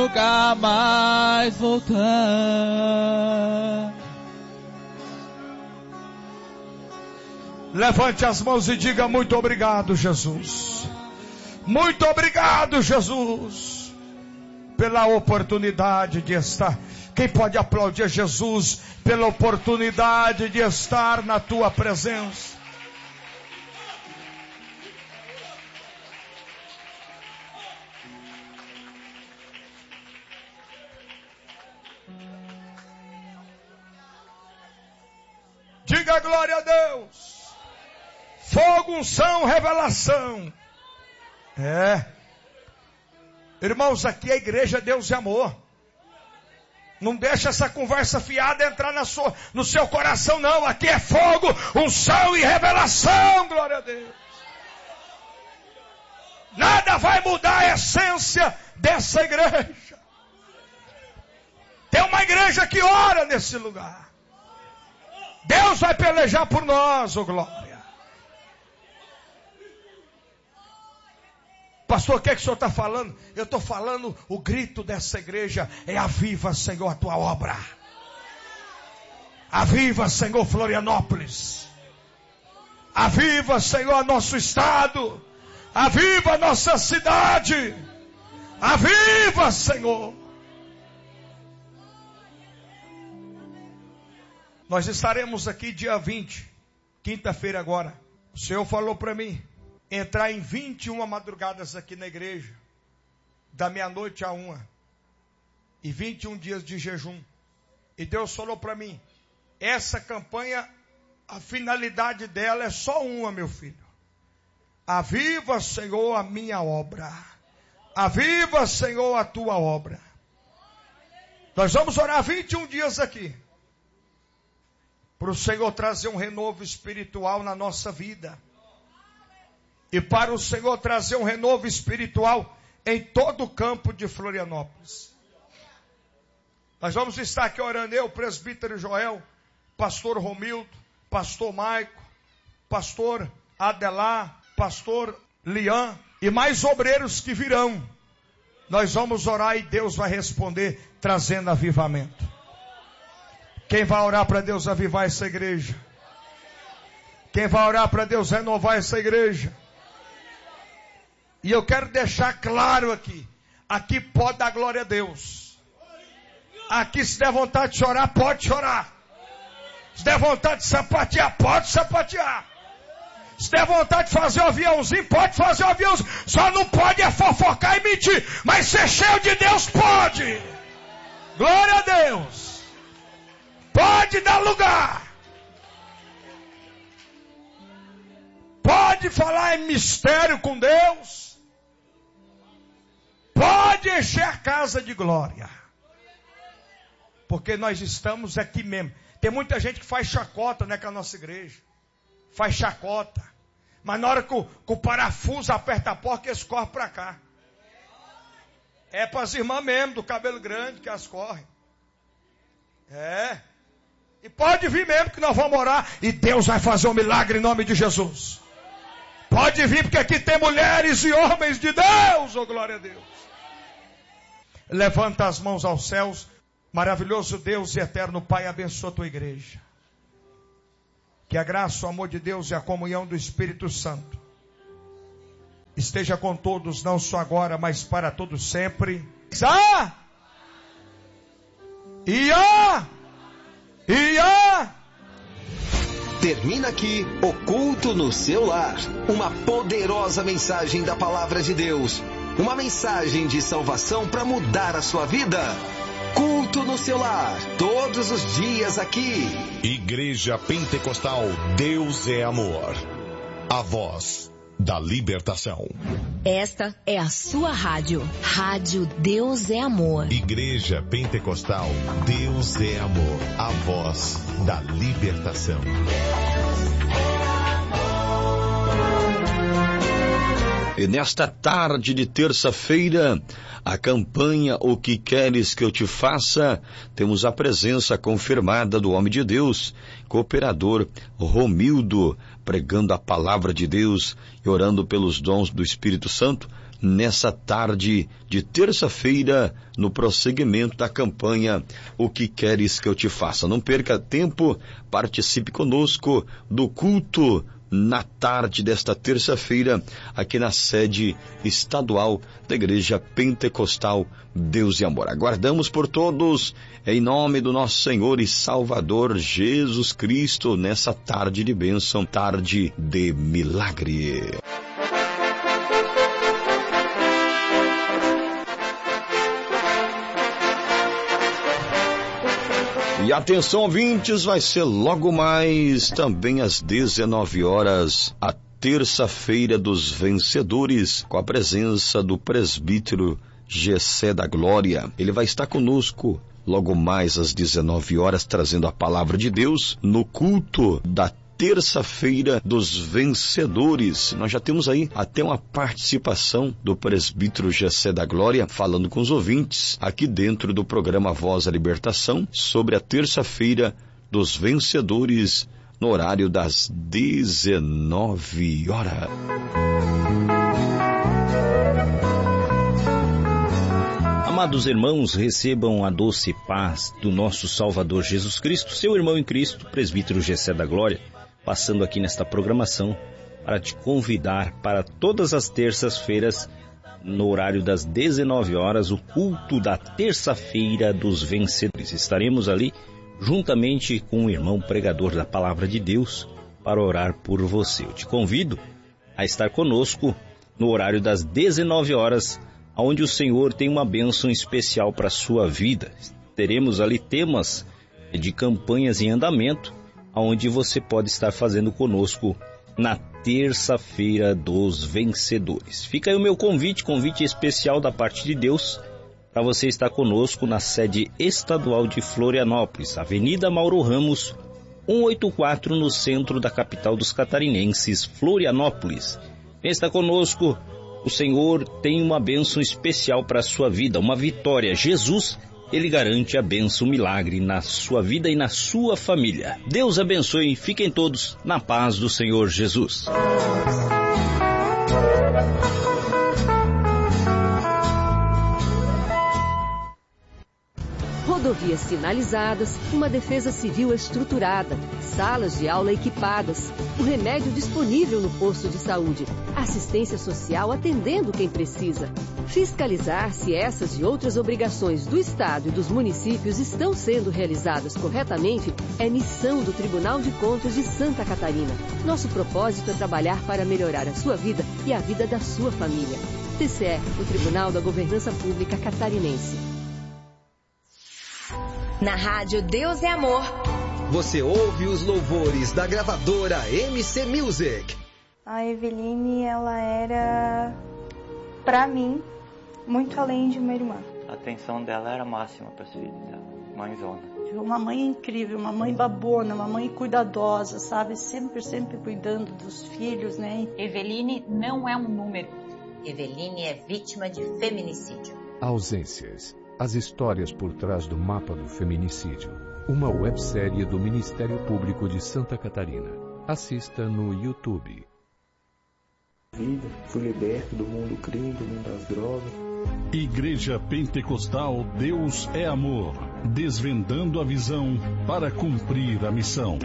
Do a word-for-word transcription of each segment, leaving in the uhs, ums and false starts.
nunca mais voltar. Levante as mãos e diga: muito obrigado, Jesus. Muito obrigado, Jesus, pela oportunidade de estar. Quem pode aplaudir a Jesus pela oportunidade de estar na tua presença? Diga glória a Deus. Fogo, unção, revelação. É. Irmãos, aqui a igreja Deus é amor. Não deixa essa conversa fiada entrar na sua, no seu coração, não. Aqui é fogo, unção e revelação. Glória a Deus. Nada vai mudar a essência dessa igreja. Tem uma igreja que ora nesse lugar. Deus vai pelejar por nós, ô glória. Pastor, o que é que o senhor está falando? Eu estou falando, o grito dessa igreja é: aviva, Senhor, a tua obra. Aviva, Senhor, Florianópolis. Aviva, Senhor, nosso estado. Aviva a nossa cidade. Aviva, Senhor. Nós estaremos aqui dia vinte, quinta-feira agora. O Senhor falou para mim entrar em vinte e uma madrugadas aqui na igreja, da meia-noite a uma, e vinte e um dias de jejum. E Deus falou para mim, essa campanha, a finalidade dela é só uma, meu filho. Aviva, Senhor, a minha obra. Aviva, Senhor, a tua obra. Nós vamos orar vinte e um dias aqui, para o Senhor trazer um renovo espiritual na nossa vida. E para o Senhor trazer um renovo espiritual em todo o campo de Florianópolis. Nós vamos estar aqui orando, eu, presbítero Joel, pastor Romildo, pastor Maico, pastor Adelar, pastor Lian e mais obreiros que virão. Nós vamos orar e Deus vai responder trazendo avivamento. Quem vai orar para Deus avivar essa igreja? Quem vai orar para Deus renovar essa igreja? E eu quero deixar claro aqui, aqui pode dar glória a Deus. Aqui se der vontade de chorar, pode chorar. Se der vontade de sapatear, pode sapatear. Se der vontade de fazer o aviãozinho, pode fazer o aviãozinho. Só não pode é fofocar e mentir. Mas ser cheio de Deus pode. Glória a Deus. Pode dar lugar. Pode falar em mistério com Deus. Pode encher a casa de glória. Porque nós estamos aqui mesmo. Tem muita gente que faz chacota, né, com a nossa igreja. Faz chacota. Mas na hora que o, que o parafuso aperta a porta, eles correm para cá. É para as irmãs mesmo, do cabelo grande, que elas correm. É. E pode vir mesmo que nós vamos orar. E Deus vai fazer um milagre em nome de Jesus. Pode vir, porque aqui tem mulheres e homens de Deus, oh glória a Deus. Levanta as mãos aos céus. Maravilhoso Deus e eterno Pai, abençoa a tua igreja. Que a graça, o amor de Deus e a comunhão do Espírito Santo esteja com todos, não só agora, mas para todos sempre. Ah! Ia! Ia! Termina aqui o Culto no Seu Lar. Uma poderosa mensagem da Palavra de Deus. Uma mensagem de salvação para mudar a sua vida. Culto no Seu Lar, todos os dias aqui. Igreja Pentecostal Deus é Amor. A voz da libertação. Esta é a sua rádio. Rádio Deus é Amor. Igreja Pentecostal Deus é Amor. A voz da libertação. E nesta tarde de terça-feira, a campanha O Que Queres Que Eu Te Faça, temos a presença confirmada do homem de Deus, cooperador Romildo, pregando a palavra de Deus e orando pelos dons do Espírito Santo nessa tarde de terça-feira, no prosseguimento da campanha O que Queres Que Eu Te Faça. Não perca tempo, participe conosco do culto na tarde desta terça-feira, aqui na sede estadual da Igreja Pentecostal Deus e Amor. Aguardamos por todos, em nome do nosso Senhor e Salvador Jesus Cristo, nessa tarde de bênção, tarde de milagre. E atenção, ouvintes, vai ser logo mais, também às dezenove horas, a terça-feira dos vencedores, com a presença do presbítero Gessé da Glória. Ele vai estar conosco logo mais às dezenove horas, trazendo a palavra de Deus no culto da terça-feira dos vencedores. Nós já temos aí até uma participação do presbítero Gessé da Glória falando com os ouvintes aqui dentro do programa Voz da Libertação sobre a terça-feira dos vencedores no horário das dezenove horas. Amados irmãos, recebam a doce paz do nosso Salvador Jesus Cristo, seu irmão em Cristo, presbítero Gessé da Glória, passando aqui nesta programação para te convidar para todas as terças-feiras, no horário das dezenove horas, o culto da terça-feira dos vencedores. Estaremos ali juntamente com o irmão pregador da Palavra de Deus para orar por você. Eu te convido a estar conosco no horário das dezenove horas, onde o Senhor tem uma bênção especial para a sua vida. Teremos ali temas de campanhas em andamento, onde você pode estar fazendo conosco na terça-feira dos vencedores. Fica aí o meu convite, convite especial da parte de Deus, para você estar conosco na sede estadual de Florianópolis, Avenida Mauro Ramos, cento e oitenta e quatro, no centro da capital dos catarinenses, Florianópolis. Vem estar conosco, o Senhor tem uma bênção especial para a sua vida, uma vitória. Jesus, Ele garante a bênção, o milagre na sua vida e na sua família. Deus abençoe, fiquem todos na paz do Senhor Jesus. Rodovias sinalizadas, uma defesa civil estruturada, salas de aula equipadas, o remédio disponível no posto de saúde, assistência social atendendo quem precisa. Fiscalizar se essas e outras obrigações do Estado e dos municípios estão sendo realizadas corretamente é missão do Tribunal de Contas de Santa Catarina. Nosso propósito é trabalhar para melhorar a sua vida e a vida da sua família. T C E, o Tribunal da Governança Pública Catarinense. Na Rádio Deus é Amor, você ouve os louvores da gravadora M C Music. A Eveline, ela era, pra mim, muito além de uma irmã. A atenção dela era máxima para os filhos dela, mãezona. Uma mãe incrível, uma mãe babona, uma mãe cuidadosa, sabe? Sempre, sempre cuidando dos filhos, né? Eveline não é um número. Eveline é vítima de feminicídio. Ausências. As histórias por trás do mapa do feminicídio. Uma websérie do Ministério Público de Santa Catarina. Assista no YouTube. Vida, fui liberto do mundo do crime, do mundo das drogas. Igreja Pentecostal Deus é Amor. Desvendando a visão para cumprir a missão.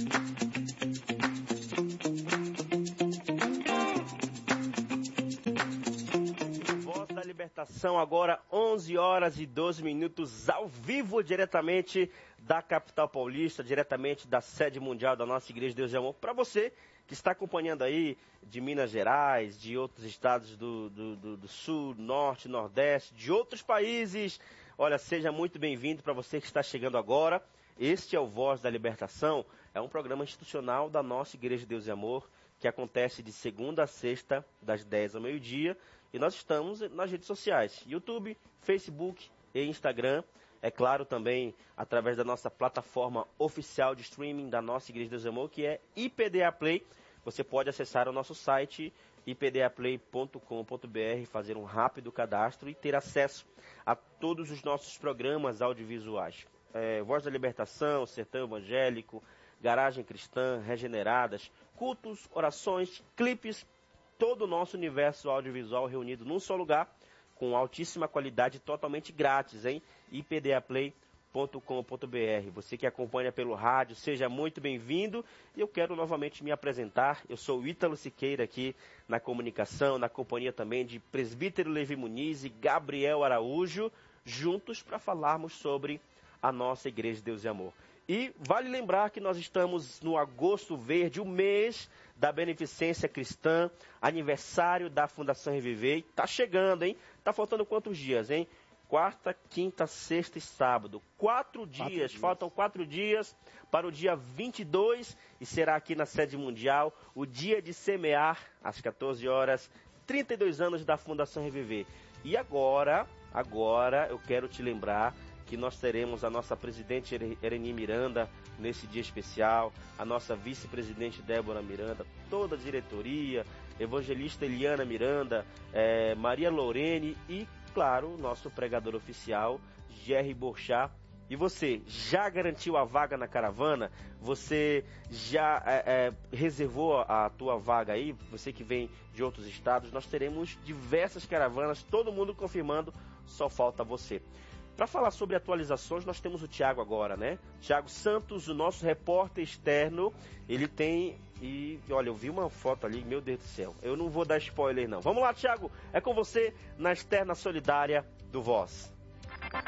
São agora onze horas e doze minutos, ao vivo, diretamente da capital paulista, diretamente da sede mundial da nossa Igreja Deus de Amor. Para você que está acompanhando aí de Minas Gerais, de outros estados do, do, do, do Sul, Norte, Nordeste, de outros países, olha, seja muito bem-vindo. Para você que está chegando agora, este é o Voz da Libertação, é um programa institucional da nossa Igreja Deus de Amor, que acontece de segunda a sexta, das dez ao meio-dia. E nós estamos nas redes sociais, YouTube, Facebook e Instagram. É claro, também através da nossa plataforma oficial de streaming da nossa Igreja Deus de Amor, que é I P D A Play. Você pode acessar o nosso site i p d a play ponto com ponto b r, fazer um rápido cadastro e ter acesso a todos os nossos programas audiovisuais. É, Voz da Libertação, Sertão Evangélico, Garagem Cristã, Regeneradas, cultos, orações, clipes, todo o nosso universo audiovisual reunido num só lugar, com altíssima qualidade, totalmente grátis, hein? i p d a play ponto com ponto b r. Você que acompanha pelo rádio, seja muito bem-vindo. E eu quero novamente me apresentar. Eu sou o Ítalo Siqueira aqui na comunicação, na companhia também de presbítero Levi Muniz e Gabriel Araújo, juntos para falarmos sobre a nossa Igreja de Deus e Amor. E vale lembrar que nós estamos no Agosto Verde, o mês da beneficência cristã, aniversário da Fundação Reviver. Está chegando, hein? Está faltando quantos dias, hein? Quarta, quinta, sexta e sábado. Quatro dias, quatro dias. Faltam quatro dias para o dia vinte e dois e será aqui na sede mundial o dia de semear, às quatorze horas, trinta e dois anos da Fundação Reviver. E agora, agora eu quero te lembrar que nós teremos a nossa presidente Ereni Miranda nesse dia especial, a nossa vice-presidente Débora Miranda, toda a diretoria, evangelista Eliana Miranda, é, Maria Lorene e, claro, o nosso pregador oficial, Jerry Borchá. E você já garantiu a vaga na caravana? Você já é, é, reservou a tua vaga aí? Você que vem de outros estados, nós teremos diversas caravanas, todo mundo confirmando, só falta você. Para falar sobre atualizações, nós temos o Tiago agora, né? Tiago Santos, o nosso repórter externo, ele tem... E olha, eu vi uma foto ali, meu Deus do céu. Eu não vou dar spoiler, não. Vamos lá, Tiago, é com você na Externa Solidária do Voz.